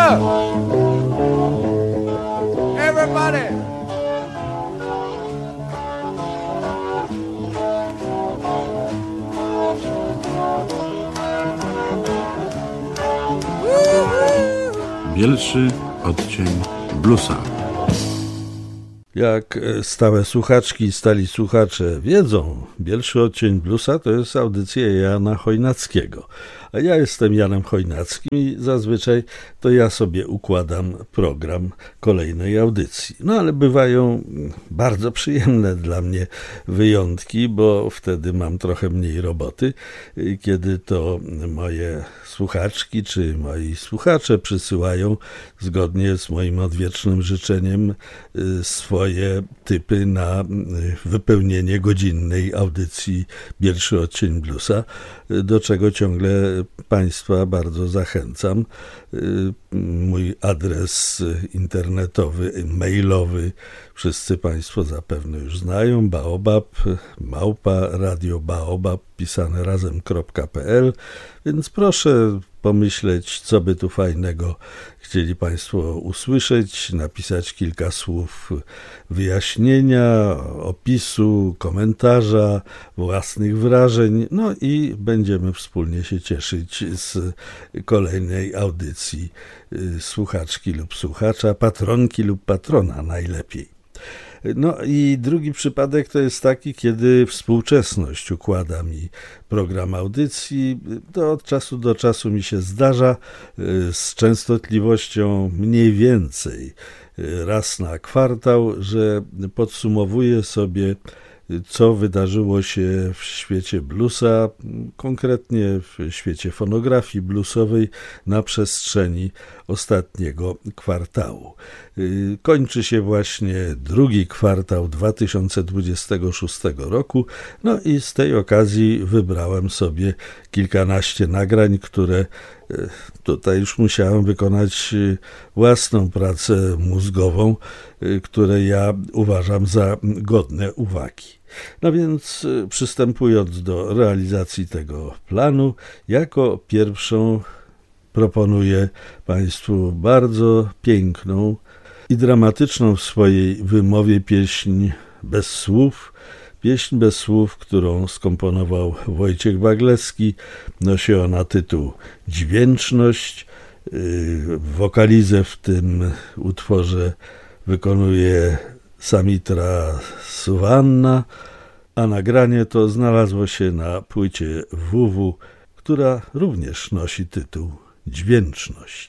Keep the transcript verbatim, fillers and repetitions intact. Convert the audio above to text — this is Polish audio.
Everybody. Bielszy odcień bluesa. Jak stałe słuchaczki i stali słuchacze wiedzą, Bielszy odcień bluesa to jest audycja Jana Chojnackiego. A ja jestem Janem Chojnackim i zazwyczaj to ja sobie układam program kolejnej audycji. No ale bywają bardzo przyjemne dla mnie wyjątki, bo wtedy mam trochę mniej roboty, kiedy to moje słuchaczki czy moi słuchacze przysyłają zgodnie z moim odwiecznym życzeniem swoje typy na wypełnienie godzinnej audycji Bielszy odcień bluesa, do czego ciągle Państwa bardzo zachęcam. Mój adres internetowy, mailowy wszyscy Państwo zapewne już znają, baobab, małpa, radio baobab, pisane razem.pl, więc proszę pomyśleć, co by tu fajnego chcieli Państwo usłyszeć, napisać kilka słów wyjaśnienia, opisu, komentarza, własnych wrażeń, no i będziemy wspólnie się cieszyć z kolejnej audycji słuchaczki lub słuchacza, patronki lub patrona najlepiej. No i drugi przypadek to jest taki, kiedy współczesność układa mi program audycji. To od czasu do czasu mi się zdarza z częstotliwością mniej więcej raz na kwartał, że podsumowuję sobie, co wydarzyło się w świecie bluesa, konkretnie w świecie fonografii bluesowej na przestrzeni ostatniego kwartału. Kończy się właśnie drugi kwartał dwa tysiące dwudziestego szóstego roku, no i z tej okazji wybrałem sobie kilkanaście nagrań, które tutaj już musiałem wykonać własną pracę mózgową, które ja uważam za godne uwagi. No więc przystępując do realizacji tego planu, jako pierwszą proponuję Państwu bardzo piękną i dramatyczną w swojej wymowie pieśń bez słów. Pieśń bez słów, którą skomponował Wojciech Waglewski. Nosi ona tytuł Dźwięczność. Wokalizę w tym utworze wykonuje Samitra Suvanna, a nagranie to znalazło się na płycie W W, która również nosi tytuł Dźwięczność.